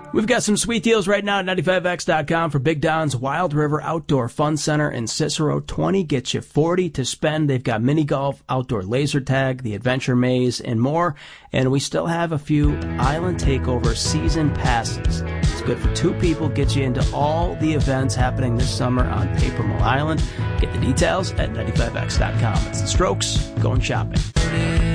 We've got some sweet deals right now at 95X.com for Big Don's Wild River Outdoor Fun Center in Cicero. 20 gets you 40 to spend. They've got mini golf, outdoor laser tag, the adventure maze, and more. And we still have a few Island Takeover season passes. It's good for 2 people, gets you into all the events happening this summer on Paper Mill Island. Get the details at 95X.com. It's the Strokes going shopping.